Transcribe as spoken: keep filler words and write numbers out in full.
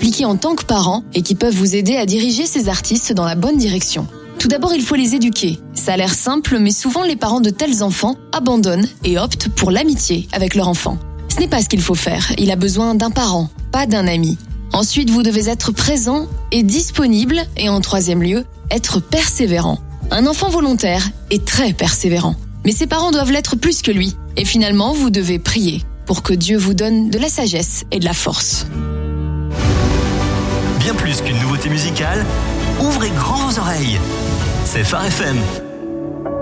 appliquer en tant que parent et qui peuvent vous aider à diriger ces artistes dans la bonne direction. Tout d'abord, il faut les éduquer. Ça a l'air simple, mais souvent les parents de tels enfants abandonnent et optent pour l'amitié avec leur enfant. Ce n'est pas ce qu'il faut faire. Il a besoin d'un parent, pas d'un ami. Ensuite, vous devez être présent et disponible. Et en troisième lieu, être persévérant. Un enfant volontaire est très persévérant. Mais ses parents doivent l'être plus que lui. Et finalement, vous devez prier pour que Dieu vous donne de la sagesse et de la force. Bien plus qu'une nouveauté musicale, ouvrez grand vos oreilles. C'est Phare F M.